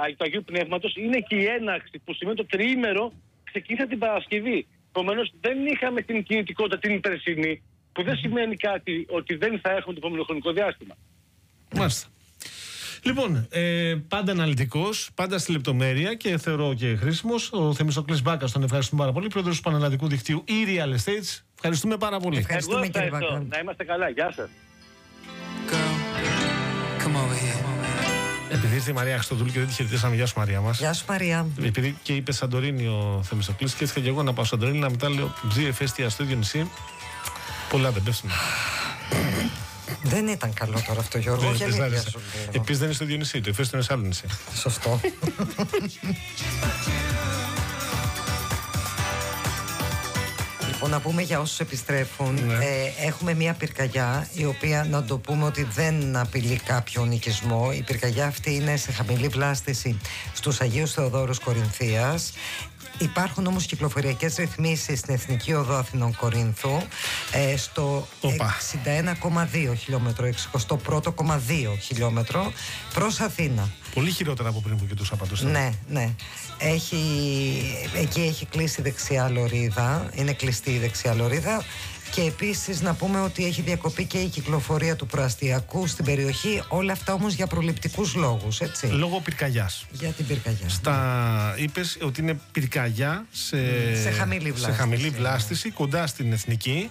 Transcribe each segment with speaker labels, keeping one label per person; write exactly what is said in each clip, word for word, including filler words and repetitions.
Speaker 1: του Αγίου Πνεύματος είναι και η έναρξη, που σημαίνει το τριήμερο ξεκίνησε την Παρασκευή. Επομένως δεν είχαμε την κινητικότητα την υπερσινή, που δεν σημαίνει κάτι ότι δεν θα έχουμε το επόμενο χρονικό διάστημα.
Speaker 2: Μάλιστα. Λοιπόν, ε, πάντα αναλυτικός, πάντα στη λεπτομέρεια και θεωρώ και χρήσιμος. Ο Θεμιστοκλής Μπάκας, τον ευχαριστούμε πάρα πολύ. Πρόεδρος του Πανελλαδικού Δικτύου e-Real Estates. Ευχαριστούμε πάρα πολύ.
Speaker 1: Ευχαριστούμε, κύριε Μπάκα. Να είμαστε καλά. Γεια σας.
Speaker 2: Επειδή ήρθε η Μαρία Χριστοδούλου και δεν τη χαιρετήσαμε, γεια σου Μαρία μας.
Speaker 3: Γεια σου Μαρία.
Speaker 2: Επειδή και είπε Σαντορίνη ο Θεμιστοκλής, και ήθελα και εγώ να πάω Σαντορίνη, να μετά λέω ψή εφέστια στο ίδιο νησί. Πολλά δεν πέφτουν.
Speaker 3: Δεν ήταν καλό τώρα αυτό, Γιώργο.
Speaker 2: Επίσης δεν είναι στο ίδιο νησί, το εφέστιο είναι σε άλλο νησί.
Speaker 3: Σωστό. Λοιπόν, να πούμε για όσους επιστρέφουν, ναι. ε, έχουμε μια πυρκαγιά η οποία, να το πούμε, ότι δεν απειλεί κάποιον οικισμό. Η πυρκαγιά αυτή είναι σε χαμηλή βλάστηση στους Αγίους Θεοδόρους Κορινθίας. Υπάρχουν όμως κυκλοφοριακές ρυθμίσεις στην Εθνική Οδό Αθηνών Κορίνθου ε, στο εξήντα ένα κόμμα δύο χιλιόμετρο, εξήντα ένα κόμμα δύο χιλιόμετρο προς Αθήνα.
Speaker 2: Πολύ χειρότερα από πριν που κοιτούσα πάντως.
Speaker 3: Ναι, ναι. Έχει, εκεί έχει κλείσει δεξιά λωρίδα, είναι κλειστή η δεξιά λωρίδα. Και επίσης να πούμε ότι έχει διακοπεί και η κυκλοφορία του προαστιακού στην περιοχή. Όλα αυτά όμως για προληπτικούς λόγους, έτσι.
Speaker 2: Λόγω πυρκαγιάς.
Speaker 3: Για την πυρκαγιά.
Speaker 2: Στα... Είπες ότι είναι πυρκαγιά σε,
Speaker 3: σε χαμηλή βλάστηση,
Speaker 2: σε χαμηλή βλάστηση ναι. Κοντά στην Εθνική.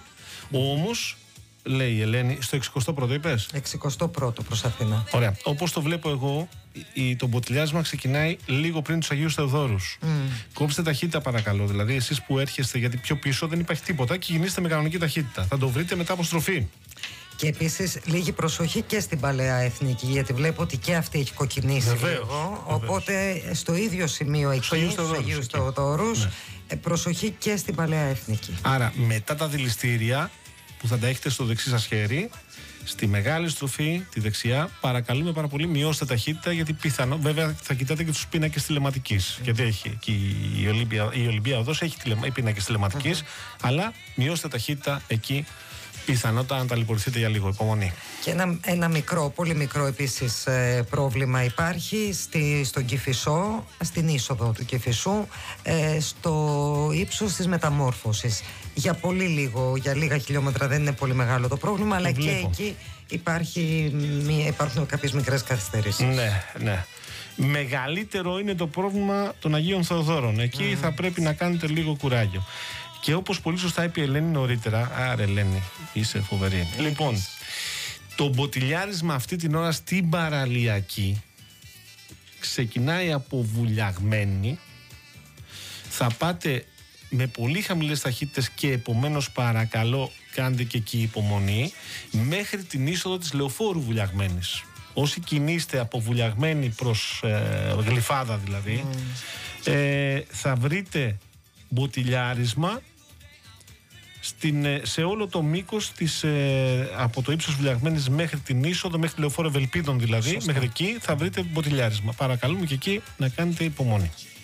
Speaker 2: Όμως, λέει η Ελένη, στο εξηκοστό πρώτο είπες.
Speaker 3: εξηκοστό πρώτο προς Αθήνα.
Speaker 2: Ωραία. Όπως το βλέπω εγώ, η, το μποτιλιάσμα ξεκινάει λίγο πριν τους Αγίους Θεοδόρους. Mm. Κόψτε ταχύτητα παρακαλώ. Δηλαδή, εσείς που έρχεστε, γιατί πιο πίσω δεν υπάρχει τίποτα και κινείστε με κανονική ταχύτητα. Θα το βρείτε μετά από στροφή. Και
Speaker 3: επίσης λίγη προσοχή και στην Παλαιά Εθνική, γιατί βλέπω ότι και αυτή έχει κοκκινήσει
Speaker 2: βεβαίως,
Speaker 3: λίγο.
Speaker 2: Βεβαίως.
Speaker 3: Οπότε στο ίδιο σημείο εκεί, στους Αγίους Θεοδόρους, ναι. προσοχή και στην Παλαιά Εθνική.
Speaker 2: Άρα μετά τα δηληστήρια που θα τα έχετε στο δεξί σας χέρι, στη μεγάλη στροφή, τη δεξιά, παρακαλούμε πάρα πολύ, μειώστε ταχύτητα, γιατί πιθανό, βέβαια θα κοιτάτε και τους πίνακες τηλεματικής. Mm. Γιατί έχει και η Ολυμπία, η Ολυμπία Οδός έχει πίνακες τηλεματικής, mm-hmm. αλλά μειώστε ταχύτητα εκεί. Πιθανότατα να ταλαιπωρηθείτε για λίγο, υπομονή.
Speaker 3: Και ένα, ένα μικρό, πολύ μικρό επίσης ε, πρόβλημα υπάρχει στη, στον Κηφισό, στην είσοδο του Κηφισού, ε, στο ύψος της Μεταμόρφωσης. Για πολύ λίγο, για λίγα χιλιόμετρα δεν είναι πολύ μεγάλο το πρόβλημα, αλλά και εκεί υπάρχει, μία, υπάρχουν κάποιες μικρές καθυστερήσεις.
Speaker 2: Ναι, ναι. Μεγαλύτερο είναι το πρόβλημα των Αγίων Θεοδόρων. Εκεί mm. θα πρέπει να κάνετε λίγο κουράγιο. Και όπως πολύ σωστά είπε η Ελένη νωρίτερα, άρα Ελένη, είσαι φοβερή. Mm. Λοιπόν, το μποτιλιάρισμα αυτή την ώρα στην παραλιακή ξεκινάει από Βουλιαγμένη. Θα πάτε με πολύ χαμηλές ταχύτητες και επομένως παρακαλώ κάντε και εκεί υπομονή μέχρι την είσοδο της Λεωφόρου Βουλιαγμένης. Όσοι κινείστε από Βουλιαγμένη προς ε, Γλυφάδα δηλαδή, mm. ε, θα βρείτε μποτιλιάρισμα στην, σε όλο το μήκος της, ε, από το ύψος Βουλιαγμένης μέχρι την είσοδο, μέχρι τη Λεωφόρο Ευελπίδων δηλαδή. Σωστά. Μέχρι εκεί θα βρείτε μποτιλιάρισμα. Παρακαλούμε και εκεί να κάνετε υπομονή.